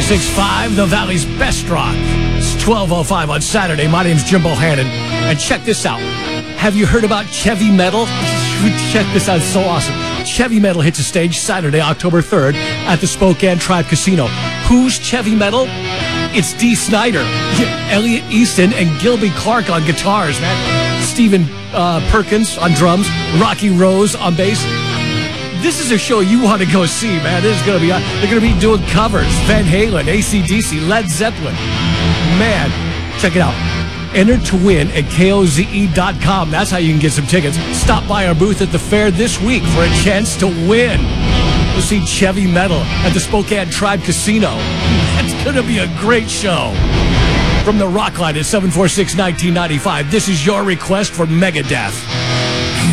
96.5, the Valley's best rock. It's 12:05 on Saturday. My name's Jim Bohannon. And check this out. Have you heard about Chevy Metal? Check this out. It's so awesome. Chevy Metal hits a stage Saturday, October 3rd at the Spokane Tribe Casino. Who's Chevy Metal? It's Dee Snider, Elliot Easton, and Gilby Clarke on guitars, man. Stephen Perkins on drums, Rocky Rose on bass. This is a show you want to go see, man. This is gonna be. They're gonna be doing covers: Van Halen, AC/DC, Led Zeppelin. Man, check it out. Enter to win at KOZE.com. That's how you can get some tickets. Stop by our booth at the fair this week for a chance to win. We'll see Chevy Metal at the Spokane Tribe Casino. It's gonna be a great show. From the Rock Line at 746-1995, this is your request for Megadeth.